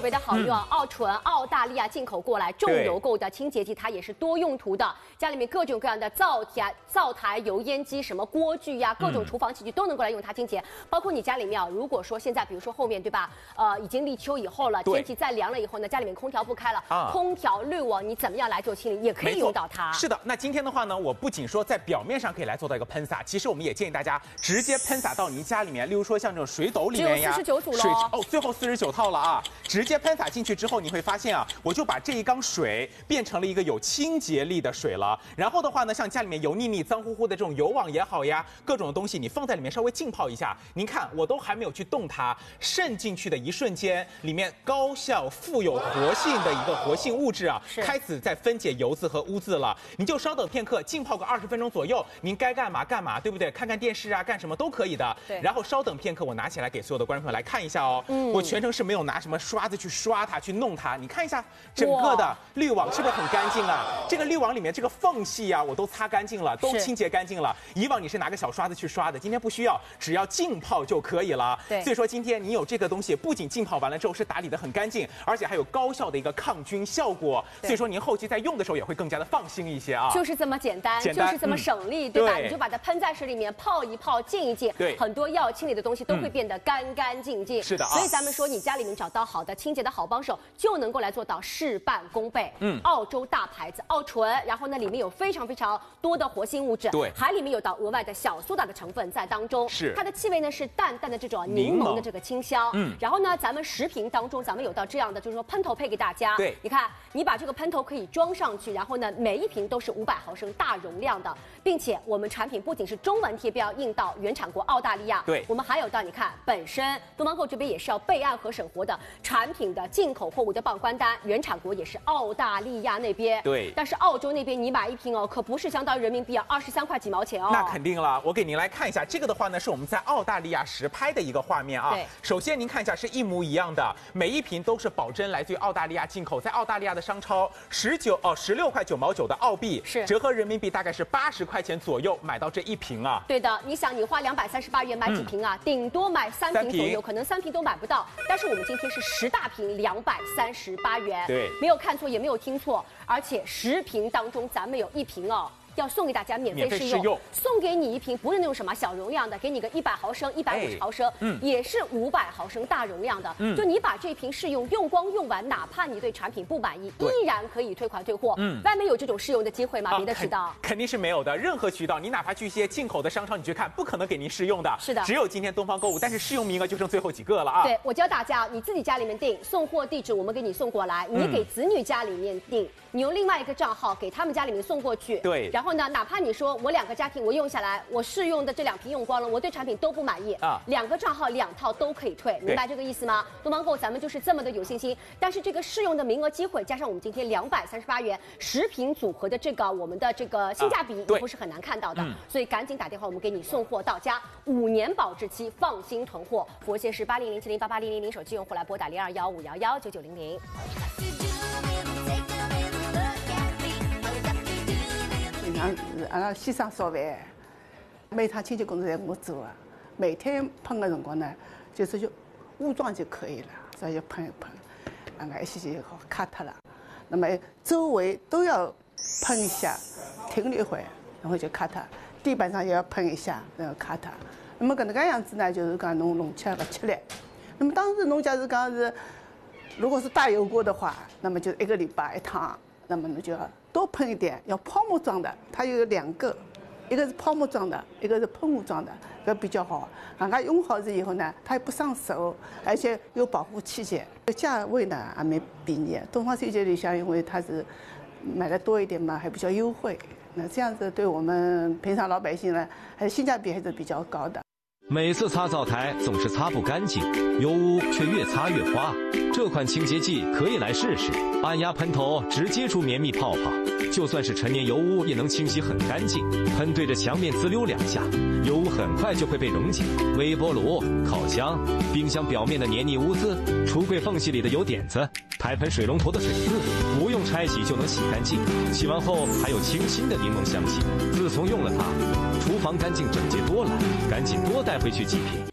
别的好用，澳醇、澳大利亚进口过来重油购的清洁剂，它也是多用途的，家里面各种各样的灶台、油烟机、什么锅具呀，各种厨房器具都能够来用它清洁。包括你家里面啊，如果说现在比如说后面对吧，已经立秋以后了，天气再凉了以后呢，家里面空调不开了，空调滤网你怎么样来做清理，也可以用到它。 是的，那今天的话呢，我不仅说在表面上可以来做到一个喷洒，其实我们也建议大家直接喷洒到您家里面，例如说像这种水斗里面呀， 只有49组了哦，最后49套了啊！直接喷洒进去之后，你会发现啊，我就把这一缸水变成了一个有清洁力的水了。然后的话呢，像家里面油腻腻、脏乎乎的这种油网也好呀，各种的东西你放在里面稍微浸泡一下，您看我都还没有去动它，渗进去的一瞬间，里面高效富有活性的一个活性物质啊，开始在分解油渍和污渍了。你就稍等片刻，浸泡个20分钟左右，您该干嘛干嘛，对不对？看看电视啊，干什么都可以的。对。然后稍等片刻，我拿起来给所有的观众朋友来看一下哦。我全程是没有拿什么刷子去刷它、去弄它。你看一下整个的滤网是不是很干净啊？这个滤网里面这个缝隙啊，我都擦干净了，都清洁干净了。以往你是拿个小刷子去刷的，今天不需要，只要浸泡就可以了。对。所以说今天你有这个东西，不仅浸泡完了之后是打理得很干净，而且还有高效的一个抗菌效果。所以说您后期在用的时候也会更加的放心一些啊。 就是这么简单，就是这么省力，对吧？你就把它喷在水里面泡一泡，浸一浸，对，很多要清理的东西都会变得干干净净。是的，所以咱们说你家里面找到好的清洁的好帮手，就能够来做到事半功倍。澳洲大牌子澳醇，然后呢里面有非常多的活性物质，对，还里面有到额外的小苏打的成分在当中，是它的气味呢是淡淡的这种柠檬的这个清香。然后呢咱们10瓶当中，咱们有到这样的就是说喷头配给大家。对，你看你把这个喷头可以装上去，然后呢每一瓶都是500毫升大容量的，并且我们产品不仅是中文贴标印到原产国澳大利亚，对，我们还有到你看本身东方购这边也是要备案和审核的产品的进口货物的报关单，原产国也是澳大利亚那边，对，但是澳洲那边你买一瓶哦，可不是相当于人民币23块几毛钱哦。 那肯定了，我给您来看一下，这个的话呢是我们在澳大利亚实拍的一个画面啊。对，首先您看一下是一模一样的，每一瓶都是保真来自于澳大利亚进口，在澳大利亚的商超16块9毛9的澳币，是折合人民币大概是80块钱左右买到这一瓶啊。 对的，你想你花238元买几瓶啊？顶多买3瓶左右，可能3瓶都买不到。但是我们今天是10大瓶238元，对，没有看错也没有听错，而且10瓶当中咱们有1瓶哦。要送给大家免费试用，送给你一瓶不是那种什么小容量的，给你个100毫升、150毫升，也是500毫升大容量的。就你把这瓶试用用光用完，哪怕你对产品不满意，依然可以退款退货。外面有这种试用的机会吗？别的渠道肯定是没有的。任何渠道，你哪怕去一些进口的商超，你去看，不可能给您试用的。是的，只有今天东方购物，但是试用名额就剩最后几个了啊。 对，我教大家，你自己家里面订，送货地址我们给你送过来，你给子女家里面订，你用另外一个账号给他们家里面送过去。对，然后呢，哪怕你说我2个家庭我用下来，我试用的这2瓶用光了，我对产品都不满意啊，2个账号2套都可以退，明白这个意思吗？东方购咱们就是这么的有信心，但是这个试用的名额机会加上我们今天238元10瓶组合的这个我们的这个性价比也不是很难看到的，所以赶紧打电话，我们给你送货到家，5年保质期，放心囤货。服务线是8007088000，手机用户来拨打0215119900。 阿拉先生烧饭，每趟清洁工作侪我做啊。每天喷的辰光呢，就是武装就可以了，只要喷一喷，一些就好卡脱了。那么周围都要喷一下，停了一会，然后就卡脱。地板上也要喷一下，然后卡脱。那么搿能介样子呢，就是讲侬弄起来勿吃力。那么当时侬假如讲是，如果是大油锅的话，那么就1个礼拜1趟，那么侬就要多喷一点，要泡沫装的，它有2个，一个是泡沫装的，一个是喷雾装的，搿比较好。人家用好以后呢，它也不伤手，而且有保护气节，价位呢还蛮便宜。东方清洁里向因为它是买的多一点嘛，还比较优惠。那这样子对我们平常老百姓呢，还是性价比还是比较高的。 每次擦灶台总是擦不干净，油污却越擦越花。这款清洁剂可以来试试，按压喷头直接出绵密泡泡，就算是陈年油污也能清洗很干净。喷对着墙面滋溜2下，油污很快就会被溶解。微波炉、烤箱、冰箱表面的黏腻污渍，橱柜缝隙里的油点子，台盆水龙头的水渍，不用拆洗就能洗干净。洗完后还有清新的柠檬香气。自从用了它，厨房干净整洁多了，赶紧多带回去几瓶。